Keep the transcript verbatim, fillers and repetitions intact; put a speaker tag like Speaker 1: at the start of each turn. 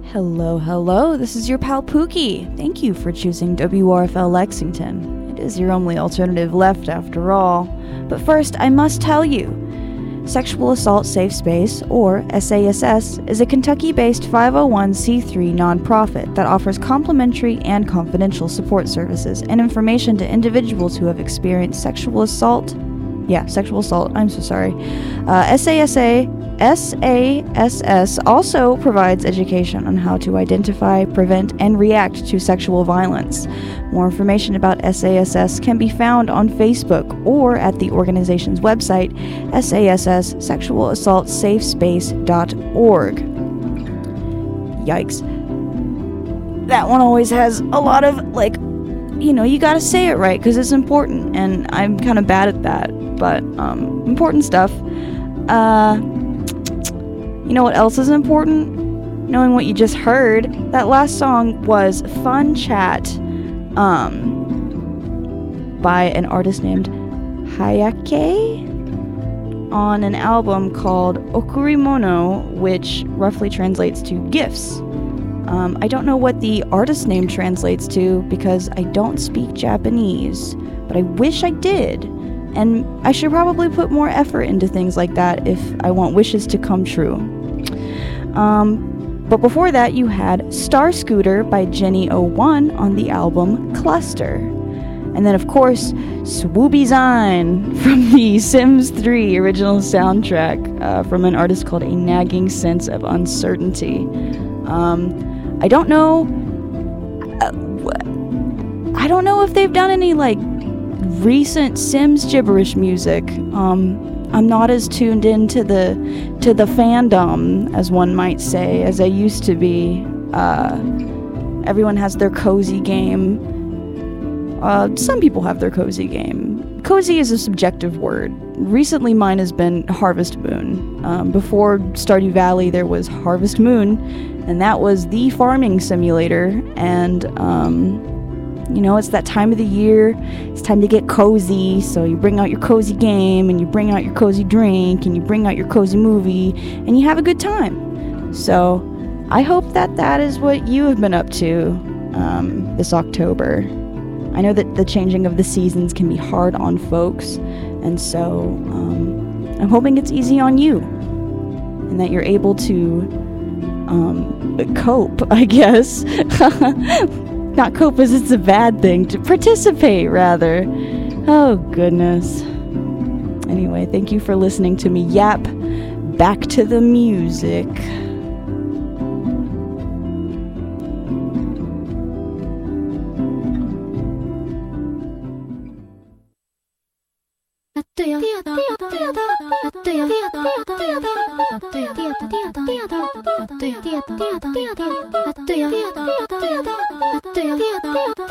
Speaker 1: Hello, hello, this is your pal Pookie. Thank you for choosing W R F L Lexington. It is your only alternative left after all. But first, I must tell you, Sexual Assault Safe Space, or S A S S, is a Kentucky-based five oh one c three nonprofit that offers complimentary and confidential support services and information to individuals who have experienced sexual assault. Yeah, sexual assault, I'm so sorry. Uh, S A S A S A S S also provides education on how to identify, prevent, and react to sexual violence. More information about S A S S can be found on Facebook or at the organization's website, S A S S sexual assault safe space dot org. Yikes. That one always has a lot of, like, you know, you gotta say it right because it's important, and I'm kind of bad at that, but um, important stuff. Uh... You know what else is important? Knowing what you just heard. That last song was Fun Chat um, by an artist named Hayake on an album called Okurimono, which roughly translates to gifts. Um, I don't know what the artist name translates to because I don't speak Japanese, but I wish I did. And I should probably put more effort into things like that if I want wishes to come true. Um, but before that, you had Star Scooter by Jenny oh one on the album Cluster. And then, of course, Swooby Zine from the Sims three original soundtrack uh, from an artist called A Nagging Sense of Uncertainty. Um, I don't know... Uh, I don't know if they've done any, like, recent Sims gibberish music. Um... I'm not as tuned into the to the fandom, as one might say, as I used to be. Uh, everyone has their cozy game. Uh, some people have their cozy game. Cozy is a subjective word. Recently, mine has been Harvest Moon. Um, before Stardew Valley, there was Harvest Moon, and that was the farming simulator. And um, you know, it's that time of the year. It's time to get cozy. So you bring out your cozy game, and you bring out your cozy drink, and you bring out your cozy movie, and you have a good time. So I hope that that is what you have been up to um, this October. I know that the changing of the seasons can be hard on folks, and so um, I'm hoping it's easy on you, and that you're able to um, cope, I guess. Not cope as it's a bad thing, to participate, rather. Oh, goodness. Anyway, thank you for listening to me yap. Back to the music.